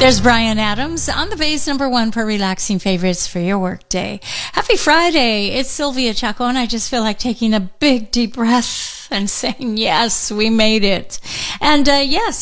There's Brian Adams on the bass, number one for relaxing favorites for your workday. Happy Friday. It's Sylvia Chaco, and I just feel like taking a big deep breath and saying, yes, we made it. And yes,